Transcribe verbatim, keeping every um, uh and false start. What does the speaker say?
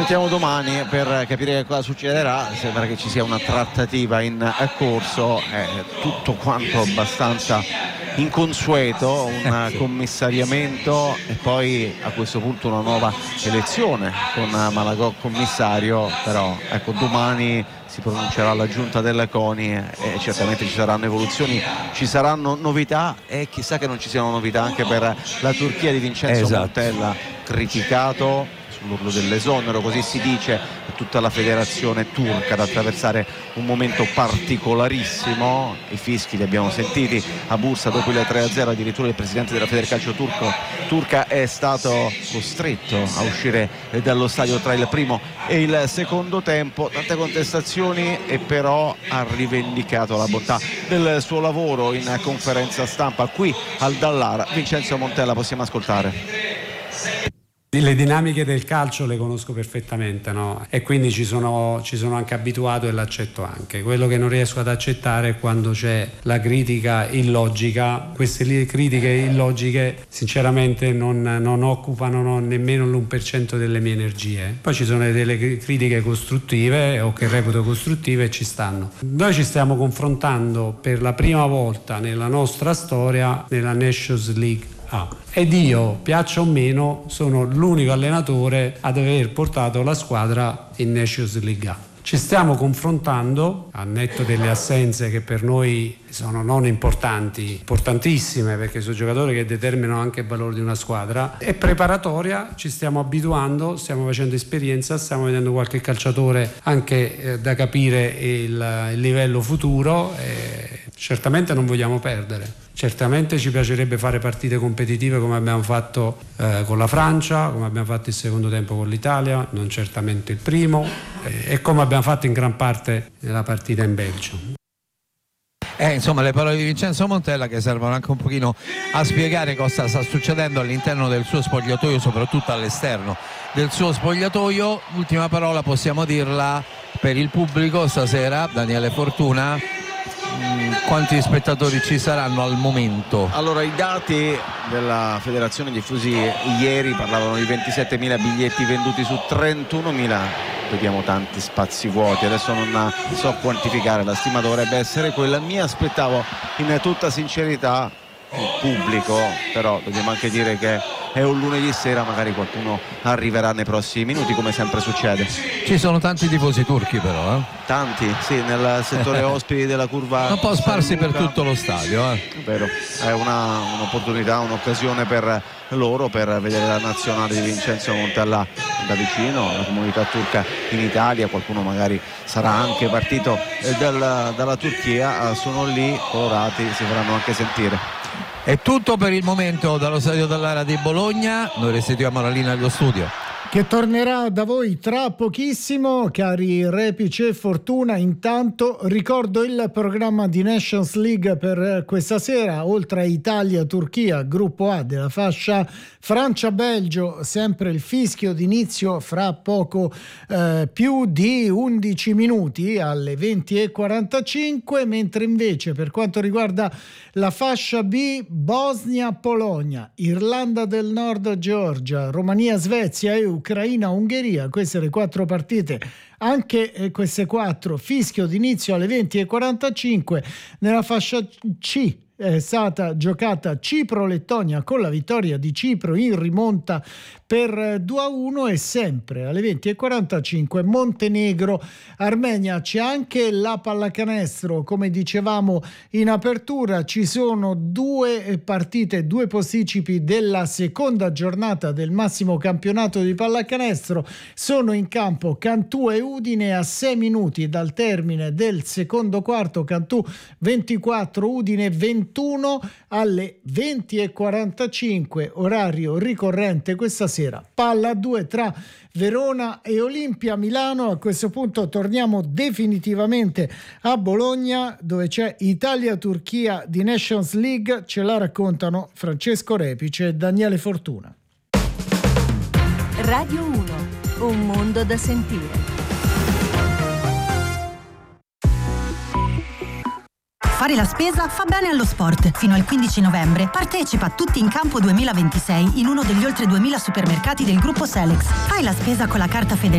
aspettiamo domani per capire cosa succederà. Sembra che ci sia una trattativa in corso, è tutto quanto abbastanza inconsueto, un commissariamento e poi a questo punto una nuova elezione con Malagò commissario, però ecco, domani si pronuncerà la giunta delle CONI e certamente ci saranno evoluzioni, ci saranno novità e chissà che non ci siano novità anche per la Turchia di Vincenzo esatto. Montella, criticato sull'orlo dell'esonero, così si dice, tutta la federazione turca ad attraversare un momento particolarissimo. I fischi li abbiamo sentiti a Bursa dopo il tre a zero, addirittura il presidente della Federcalcio turco, turca è stato costretto a uscire dallo stadio tra il primo e il secondo tempo. Tante contestazioni e però ha rivendicato la bontà del suo lavoro in conferenza stampa qui al Dallara. Vincenzo Montella, possiamo ascoltare. Le dinamiche del calcio le conosco perfettamente, no? E quindi ci sono, ci sono anche abituato e l'accetto anche. Quello che non riesco ad accettare è quando c'è la critica illogica. Queste critiche illogiche sinceramente non, non occupano no, nemmeno l'uno per cento delle mie energie. Poi ci sono delle critiche costruttive o che reputo costruttive e ci stanno. Noi ci stiamo confrontando per la prima volta nella nostra storia nella Nations League Ah. ed io, piaccia o meno, sono l'unico allenatore ad aver portato la squadra in Nations League A. Ci stiamo confrontando, a netto delle assenze che per noi sono non importanti, importantissime, perché sono giocatori che determinano anche il valore di una squadra. È preparatoria, ci stiamo abituando, stiamo facendo esperienza, stiamo vedendo qualche calciatore anche eh, da capire il, il livello futuro e certamente non vogliamo perdere. Certamente ci piacerebbe fare partite competitive come abbiamo fatto eh, con la Francia, come abbiamo fatto il secondo tempo con l'Italia, non certamente il primo, eh, e come abbiamo fatto in gran parte nella partita in Belgio. Eh, insomma, le parole di Vincenzo Montella che servono anche un pochino a spiegare cosa sta succedendo all'interno del suo spogliatoio, soprattutto all'esterno del suo spogliatoio. Ultima parola possiamo dirla per il pubblico stasera, Daniele Fortuna. Quanti spettatori ci saranno al momento? Allora, i dati della federazione diffusi ieri parlavano di ventisettemila biglietti venduti su trentunomila. Vediamo tanti spazi vuoti, adesso non so quantificare, la stima dovrebbe essere quella. Mi aspettavo in tutta sincerità il pubblico, però dobbiamo anche dire che è un lunedì sera, magari qualcuno arriverà nei prossimi minuti, come sempre succede. Ci sono tanti tifosi turchi però, eh? Tanti, sì, nel settore ospiti della curva un po' sparsi per tutto lo stadio, eh? È vero, è una, un'opportunità, un'occasione per loro per vedere la nazionale di Vincenzo Montella da vicino, la comunità turca in Italia. Qualcuno magari sarà anche partito dal, dalla Turchia, sono lì colorati, si faranno anche sentire. È tutto per il momento dallo stadio Dallara di Bologna, noi restituiamo la linea allo studio che tornerà da voi tra pochissimo, cari Repice e Fortuna. Intanto ricordo il programma di Nations League per questa sera: oltre a Italia-Turchia, gruppo A della fascia Francia-Belgio, sempre il fischio d'inizio fra poco eh, più di undici minuti alle venti e quarantacinque, mentre invece per quanto riguarda la fascia B, Bosnia-Polonia, Irlanda del Nord, Georgia, Romania-Svezia e Ucraina-Ungheria, queste le quattro partite, anche eh, queste quattro fischio d'inizio alle venti e quarantacinque. Nella fascia C è stata giocata Cipro-Lettonia con la vittoria di Cipro in rimonta per due a uno, e sempre alle venti e quarantacinque Montenegro-Armenia. C'è anche la pallacanestro, come dicevamo in apertura, ci sono due partite, due posticipi della seconda giornata del massimo campionato di pallacanestro. Sono in campo Cantù e Udine a sei minuti dal termine del secondo quarto. Cantù ventiquattro, Udine ventuno, alle venti e quarantacinque, orario ricorrente questa sera. Palla due tra Verona e Olimpia Milano. A questo punto torniamo definitivamente a Bologna, dove c'è Italia-Turchia di Nations League. Ce la raccontano Francesco Repice e Daniele Fortuna. Radio uno, un mondo da sentire. Fare la spesa fa bene allo sport. Fino al quindici novembre partecipa a Tutti in Campo duemilaventisei in uno degli oltre duemila supermercati del gruppo Selex. Fai la spesa con la carta Fede